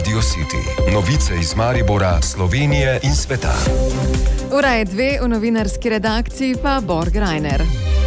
Radio City. Novice iz Maribora, Slovenije in sveta. Ura je 2, v novinarski redakciji pa Borg Reiner.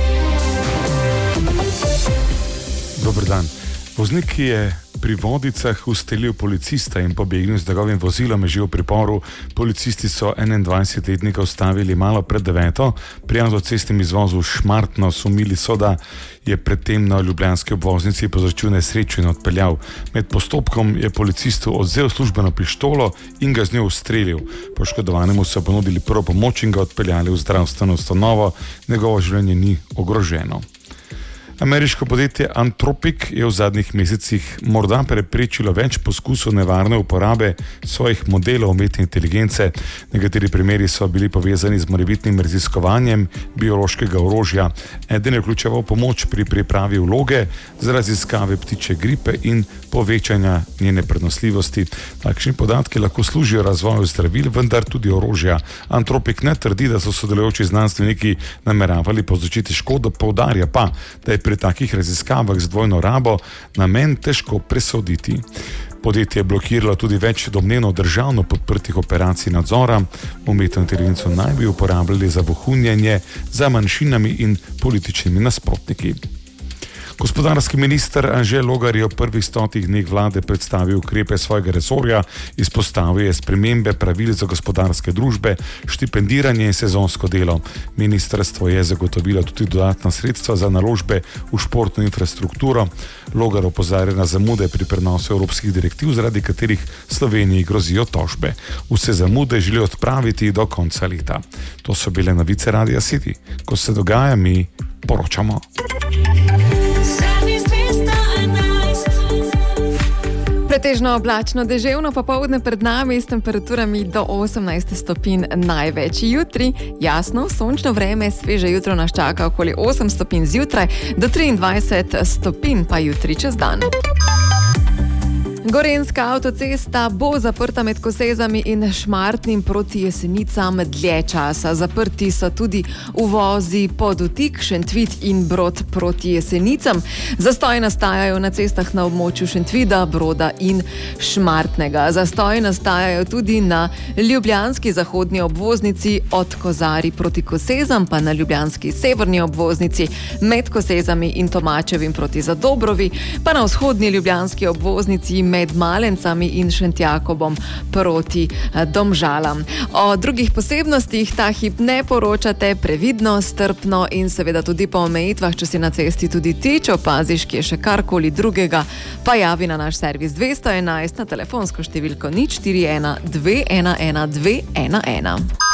Dober dan. Voznik, ki je pri Vodicah ustrelil policista in pobegnil z njegovim vozilom, je že v priporu. Policisti so 21-letnika ustavili malo pred 9. pri avtocestnem izvozu Šmartno. Sumili so, da je predtem na ljubljanski obvoznici povzročil nesrečo in odpeljal. Med postopkom je policistu odvzel službeno pištolo in ga z njo ustrelil. Poškodovanemu so ponudili prvo pomoč in ga odpeljali v zdravstveno ustanovo. Njegovo življenje ni ogroženo. Ameriško podjetje Anthropic je v zadnjih mesecih morda preprečilo več poskusov nevarne uporabe svojih modelov umetne inteligence. Nekateri primeri so bili povezani z morebitnim raziskovanjem biološkega orožja. Eden je vključeval pomoč pri pripravi vloge za raziskave ptičje gripe in povečanja njene prenosljivosti. Takšni podatki lahko služijo razvoju zdravil, vendar tudi orožja. Anthropic ne trdi, da so sodelujoči znanstveniki nameravali povzročiti škodo, poudarja pa, da je pri takih raziskavah z dvojno rabo namen težko presoditi. Podjetje je blokiralo tudi več domnevno državno podprtih operacij nadzora. Umetno inteligenco naj bi uporabljali za vohunjenje za manjšinami in političnimi nasprotniki. Gospodarski minister Anže Logar je v prvih 100 dneh vlade predstavil ukrepe svojega resorja, izpostavil je spremembe pravil za gospodarske družbe, štipendiranje in sezonsko delo. Ministrstvo je zagotovilo tudi dodatna sredstva za naložbe v športno infrastrukturo. Logar opozarja na zamude pri prenosu evropskih direktiv, zaradi katerih Sloveniji grozijo tožbe. Vse zamude želi odpraviti do konca leta. To so bile novice Radia City. Ko se dogaja, mi poročamo. Pretežno oblačno, deževno popoldne pred nami s temperaturami do 18 stopinj največ. Jutri jasno, sončno vreme, sveže jutro nas čaka okoli 8 stopinj zjutraj, do 23 stopinj pa jutri čez dan. Gorenjska avtocesta bo zaprta med Kosezami in Šmartnim proti Jesenicam dlje časa. Zaprti so tudi uvozi Podutik, Šentvit in Brod proti Jesenicam. Zastoji nastajajo na cestah na območju Šentvida, Broda in Šmartnega. Zastoji nastajajo tudi na ljubljanski zahodni obvoznici od Kozari proti Kosezam, pa na ljubljanski severni obvoznici med Kosezami in Tomačevim proti Zadobrovi, pa na vzhodni ljubljanski obvoznici med Malencami in Šentjakobom proti Domžalam. O drugih posebnostih ta hip ne poročate, previdno, strpno in seveda tudi po omejitvah, če si na cesti tudi ti, če opaziš, ki je še karkoli drugega, pa javi na naš servis 211 na telefonsko številko 041 211 211.